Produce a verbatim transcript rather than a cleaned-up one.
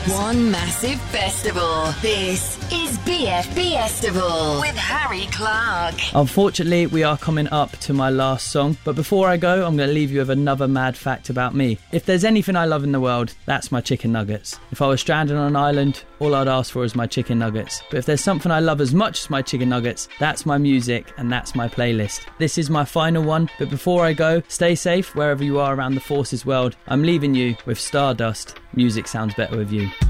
One massive festival. This is B F B Festival with Harry Clark. Unfortunately, we are coming up to my last song, but before I go, I'm going to leave you with another mad fact about me. If there's anything I love in the world, that's my chicken nuggets. If I was stranded on an island, all I'd ask for is my chicken nuggets. But if there's something I love as much as my chicken nuggets, that's my music and that's my playlist. This is my final one, but before I go, stay safe wherever you are around the Forces world. I'm leaving you with Stardust. Music sounds better with you.